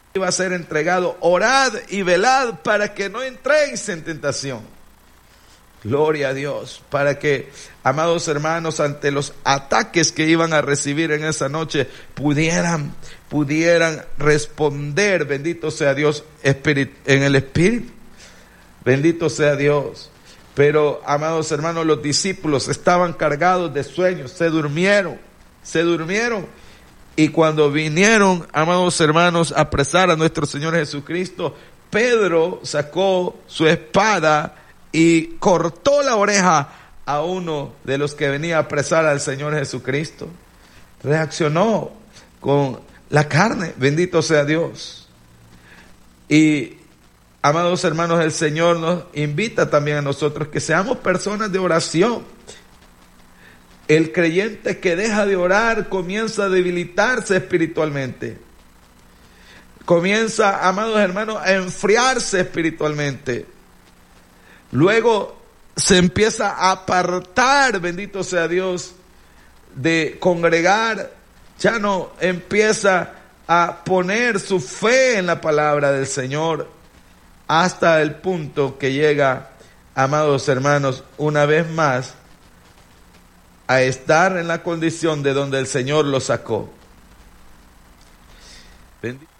iba a ser entregado. Orad y velad para que no entréis en tentación. Gloria a Dios. Para que, amados hermanos, ante los ataques que iban a recibir en esa noche, pudieran responder, bendito sea Dios, en el Espíritu. Bendito sea Dios. Pero, amados hermanos, los discípulos estaban cargados de sueños, se durmieron. Y cuando vinieron, amados hermanos, a apresar a nuestro Señor Jesucristo, Pedro sacó su espada y cortó la oreja a uno de los que venía a apresar al Señor Jesucristo. Reaccionó con la carne, bendito sea Dios. Y, amados hermanos, el Señor nos invita también a nosotros que seamos personas de oración. El creyente que deja de orar comienza a debilitarse espiritualmente. Comienza, amados hermanos, a enfriarse espiritualmente. Luego se empieza a apartar, bendito sea Dios, de congregar. Ya no empieza a poner su fe en la palabra del Señor, hasta el punto que llega, amados hermanos, una vez más, a estar en la condición de donde el Señor lo sacó. Bendito.